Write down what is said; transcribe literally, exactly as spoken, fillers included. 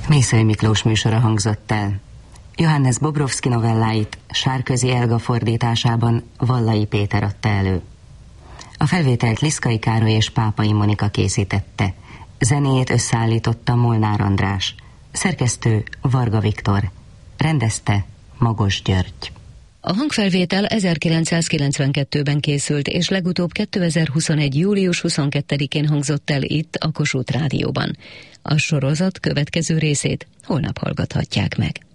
Mészöly Miklós műsora hangzott el. Johannes Bobrovszky novelláit Sárközi Elga fordításában Vallai Péter adta elő. A felvételt Liszkai Károly és Pápai Monika készítette. Zenéjét összeállította Molnár András. Szerkesztő Varga Viktor. Rendezte Magos György. A hangfelvétel ezerkilencszázkilencvenkettőben készült, és legutóbb kétezer-huszonegy. július huszonkettedikén hangzott el itt a Kossuth Rádióban. A sorozat következő részét holnap hallgathatják meg.